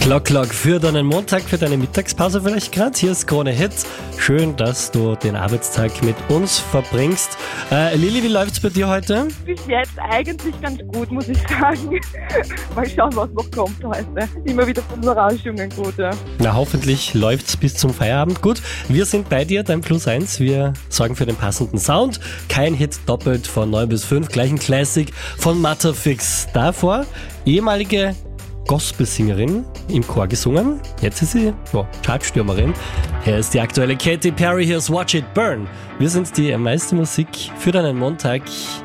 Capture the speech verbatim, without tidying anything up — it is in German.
Glock Glock für deinen Montag, für deine Mittagspause vielleicht gerade. Hier ist Krone Hits. Schön, dass du den Arbeitstag mit uns verbringst. Äh, Lili, wie läuft's bei dir heute? Bis jetzt eigentlich ganz gut, muss ich sagen. Mal schauen, was noch kommt heute. Immer wieder von Überraschungen gut, ja. Na, hoffentlich läuft's bis zum Feierabend gut. Wir sind bei dir, dein Plus eins. Wir sorgen für den passenden Sound. Kein Hit doppelt von neun bis fünf. Gleich ein Classic von Matterfix. Davor ehemalige Gospelsängerin im Chor gesungen. Jetzt ist sie oh, Chartstürmerin. Hier ist die aktuelle Katy Perry. Hier ist Watch It Burn. Wir sind die meiste Musik für deinen Montag.